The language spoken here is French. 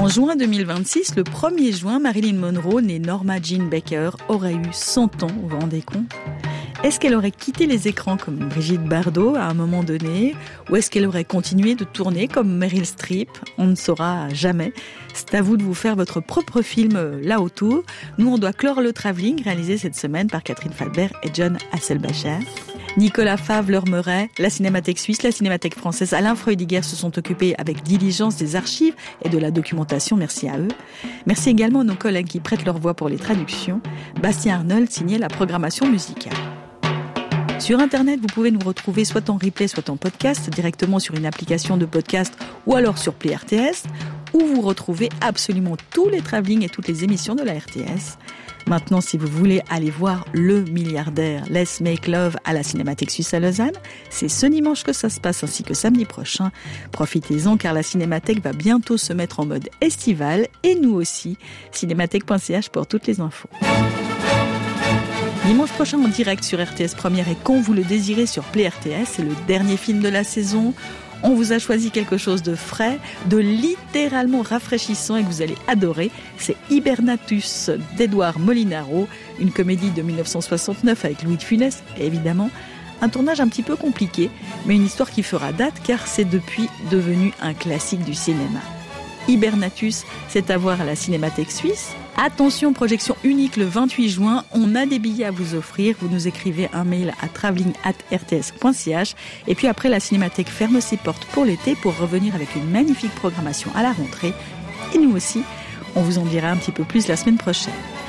juin 2026, le 1er juin, Marilyn Monroe, née Norma Jean Baker, aurait eu 100 ans, vous vous rendez compte ? Est-ce qu'elle aurait quitté les écrans comme Brigitte Bardot à un moment donné ? Ou est-ce qu'elle aurait continué de tourner comme Meryl Streep ? On ne saura jamais. C'est à vous de vous faire votre propre film là autour. Nous, on doit clore le travelling réalisé cette semaine par Catherine Falbert et John Hasselbacher. Nicolas Favre, Laure Meuret, la Cinémathèque suisse, la Cinémathèque française, Alain Freudiger se sont occupés avec diligence des archives et de la documentation. Merci à eux. Merci également à nos collègues qui prêtent leur voix pour les traductions. Bastien Arnold signait la programmation musicale. Sur Internet, vous pouvez nous retrouver soit en replay, soit en podcast, directement sur une application de podcast ou alors sur Play RTS, où vous retrouvez absolument tous les travelling et toutes les émissions de la RTS. Maintenant, si vous voulez aller voir Le Milliardaire, Let's Make Love à la Cinémathèque suisse à Lausanne, c'est ce dimanche que ça se passe ainsi que samedi prochain. Profitez-en car la Cinémathèque va bientôt se mettre en mode estival et nous aussi. Cinémathèque.ch pour toutes les infos. Dimanche prochain en direct sur RTS Première et quand vous le désirez sur Play RTS, c'est le dernier film de la saison. On vous a choisi quelque chose de frais, de littéralement rafraîchissant et que vous allez adorer. C'est Hibernatus d'Edouard Molinaro, une comédie de 1969 avec Louis de Funès, évidemment. Un tournage un petit peu compliqué, mais une histoire qui fera date car c'est depuis devenu un classique du cinéma. Hibernatus, c'est à voir à la Cinémathèque suisse. Attention, projection unique le 28 juin. On a des billets à vous offrir. Vous nous écrivez un mail à travelling@rts.ch. Et puis après, la Cinémathèque ferme ses portes pour l'été pour revenir avec une magnifique programmation à la rentrée. Et nous aussi, on vous en dira un petit peu plus la semaine prochaine.